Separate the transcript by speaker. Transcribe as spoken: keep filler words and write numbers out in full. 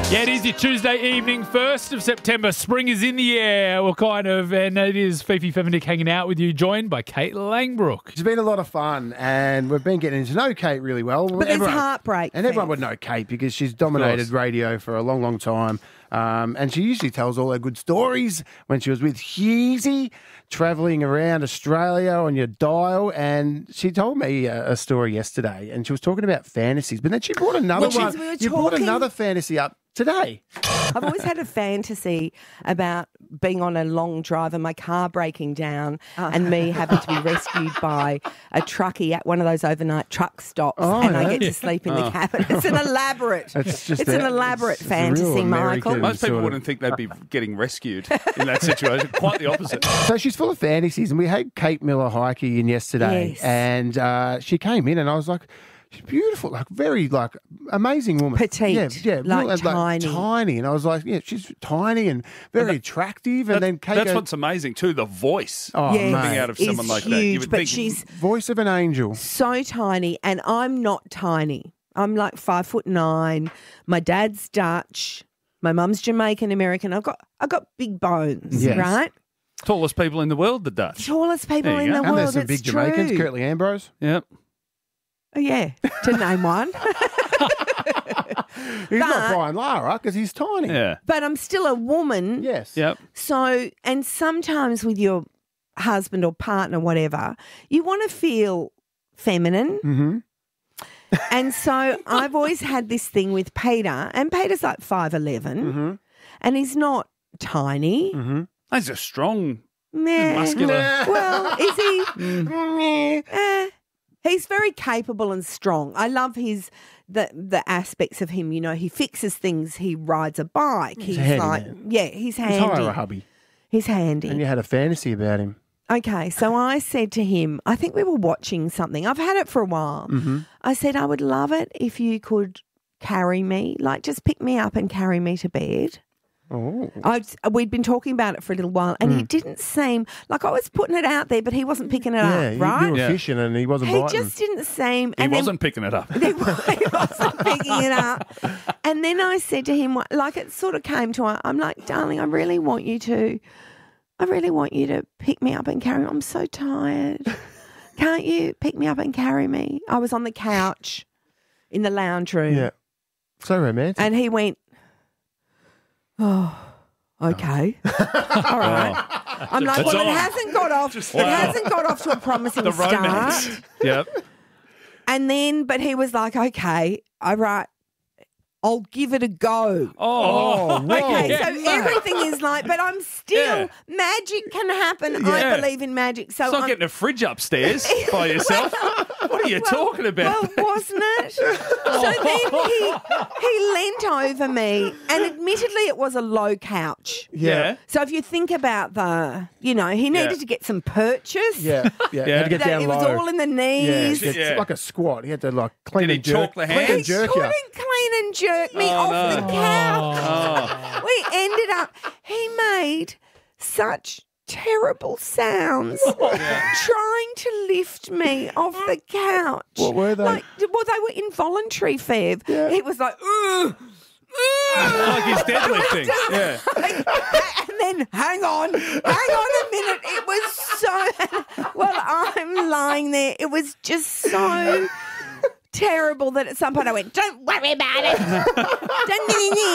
Speaker 1: Yeah, it is your Tuesday evening, first of September. Spring is in the air. Well, kind of, and it is Fifi Feminik hanging out with you, joined by Kate Langbrook.
Speaker 2: It's been a lot of fun, and we've been getting to know Kate really well.
Speaker 3: But there's heartbreak.
Speaker 2: And everyone would know Kate because she's dominated radio for a long, long time. Um, and she usually tells all her good stories when she was with Hughesy, travelling around Australia on your dial. And she told me a, a story yesterday, and she was talking about fantasies. But then she brought another
Speaker 3: Well,
Speaker 2: one.
Speaker 3: we were
Speaker 2: you brought
Speaker 3: talking-
Speaker 2: another fantasy up today.
Speaker 3: I've always had a fantasy about being on a long drive and my car breaking down and me having to be rescued by a truckie at one of those overnight truck stops,
Speaker 2: Oh,
Speaker 3: and
Speaker 2: yeah.
Speaker 3: I get to sleep in the cabin. It's an elaborate,
Speaker 2: It's just
Speaker 3: it's an
Speaker 2: a-
Speaker 3: elaborate
Speaker 2: it's a
Speaker 3: fantasy,
Speaker 2: real
Speaker 3: Michael.
Speaker 2: American-
Speaker 4: Most people
Speaker 2: sort of-
Speaker 4: wouldn't think they'd be getting rescued in that situation. Quite the opposite.
Speaker 2: So she's full of fantasies, and we had Kate Miller-Heike in yesterday,
Speaker 3: Yes.
Speaker 2: and uh, she came in, and I was like, she's beautiful, like very like amazing woman,
Speaker 3: Petite,
Speaker 2: yeah, yeah,
Speaker 3: like
Speaker 2: real,
Speaker 3: tiny.
Speaker 2: tiny, and I was like, yeah, she's tiny and very attractive, and
Speaker 4: That-
Speaker 2: then Kate
Speaker 4: that's
Speaker 2: goes,
Speaker 4: what's amazing too. The voice
Speaker 2: oh,
Speaker 3: Yes,
Speaker 2: mate.
Speaker 4: coming out of
Speaker 3: is
Speaker 4: someone like
Speaker 3: huge,
Speaker 4: that. You would
Speaker 3: but
Speaker 4: think
Speaker 3: she's
Speaker 2: voice of an angel.
Speaker 3: so tiny, and I'm not tiny. I'm like five foot nine. My dad's Dutch. My mum's Jamaican American. I've got I've got big bones,
Speaker 2: Yes.
Speaker 3: right?
Speaker 4: tallest people in the world, the Dutch.
Speaker 3: Tallest people
Speaker 4: There you
Speaker 3: in
Speaker 4: go.
Speaker 3: the
Speaker 2: And
Speaker 3: world.
Speaker 2: there's some
Speaker 3: it's
Speaker 2: big
Speaker 3: true.
Speaker 2: Jamaicans, Curtly Ambrose.
Speaker 4: Yep.
Speaker 3: Oh, yeah, to name one.
Speaker 2: He's not
Speaker 3: But-
Speaker 2: Brian Lara because he's tiny.
Speaker 4: Yeah.
Speaker 3: But I'm still a woman.
Speaker 2: Yes.
Speaker 4: Yep.
Speaker 3: So, and sometimes with your husband or partner, whatever, you want to feel feminine.
Speaker 2: Mm-hmm.
Speaker 3: And so I've always had this thing with Peter, and Peter's like five eleven,
Speaker 2: Mm-hmm.
Speaker 3: and he's not tiny.
Speaker 2: Mm-hmm.
Speaker 4: He's a strong,
Speaker 3: Meh.
Speaker 4: muscular.
Speaker 3: Well, is he?
Speaker 2: Mm.
Speaker 3: Eh. He's very capable and strong. I love his the the aspects of him. You know, he fixes things. He rides a bike.
Speaker 2: He's
Speaker 3: He's,
Speaker 2: a handy
Speaker 3: like,
Speaker 2: man.
Speaker 3: yeah, he's
Speaker 2: He's
Speaker 3: handy.
Speaker 2: hire a hubby.
Speaker 3: He's handy.
Speaker 2: And you had a fantasy about him.
Speaker 3: Okay, so I said to him, I think we were watching something. I've had it for a while.
Speaker 2: Mm-hmm.
Speaker 3: I said, I would love it if you could carry me, like just pick me up and carry me to bed.
Speaker 2: Oh.
Speaker 3: I'd, we'd been talking about it for a little while, and he didn't seem like I was putting it out there, but he wasn't picking it
Speaker 2: Yeah,
Speaker 3: up,
Speaker 2: you,
Speaker 3: right?
Speaker 2: you were
Speaker 4: Yeah.
Speaker 2: fishing and he wasn't
Speaker 3: He
Speaker 2: biting.
Speaker 3: just didn't seem.
Speaker 4: He
Speaker 3: and then-
Speaker 4: wasn't picking it up.
Speaker 3: he wasn't picking it up. And then I said to him, like it sort of came to, I'm like, darling, I really want you to, I really want you to pick me up and carry me. I'm so tired. Can't you pick me up and carry me? I was on the couch in the lounge room.
Speaker 2: Yeah. So romantic.
Speaker 3: And he went, oh, okay. All right. I'm like,
Speaker 4: It's
Speaker 3: well, it
Speaker 4: on.
Speaker 3: hasn't got off. It
Speaker 4: Wow.
Speaker 3: hasn't got off to a promising
Speaker 4: The
Speaker 3: start.
Speaker 4: romance. Yep.
Speaker 3: And then, but he was like, okay, all right, I'll give it a go.
Speaker 4: Oh.
Speaker 3: Okay,
Speaker 4: yeah.
Speaker 3: so everything is like, but I'm still,
Speaker 4: Yeah.
Speaker 3: magic can happen.
Speaker 4: Yeah.
Speaker 3: I believe in magic. So
Speaker 4: It's not
Speaker 3: I'm,
Speaker 4: getting a fridge upstairs by yourself. What are you talking about?
Speaker 3: Well, wasn't it? So then he, he leant over me, and admittedly it was a low couch.
Speaker 4: yeah.
Speaker 3: So if you think about the, you know, he needed
Speaker 4: Yeah.
Speaker 3: to get some purchase.
Speaker 2: Yeah, yeah.
Speaker 4: Yeah.
Speaker 2: Had to get
Speaker 3: That
Speaker 2: down
Speaker 3: it was
Speaker 2: low.
Speaker 3: all in the
Speaker 2: yeah,
Speaker 3: knees.
Speaker 2: it's
Speaker 4: Yeah.
Speaker 2: like a squat. He had to like clean
Speaker 4: Did he
Speaker 2: and jerk.
Speaker 4: chalk the
Speaker 2: clean
Speaker 4: hands?
Speaker 2: and
Speaker 3: He
Speaker 2: jerk
Speaker 3: couldn't
Speaker 2: you.
Speaker 3: clean and jerk me
Speaker 4: Oh,
Speaker 3: off
Speaker 4: no.
Speaker 3: the couch.
Speaker 4: Oh.
Speaker 3: We ended up, he made such terrible sounds trying to lift me off the couch.
Speaker 2: What were they?
Speaker 3: Like, well, they were involuntary, Fev.
Speaker 2: Yeah.
Speaker 3: He was like, ugh, ugh.
Speaker 4: Like he's deadlifting. Yeah.
Speaker 3: And then, hang on, hang on a minute. It was so, well, I'm lying there. It was just so terrible that at some point I went, don't worry about it. Don't,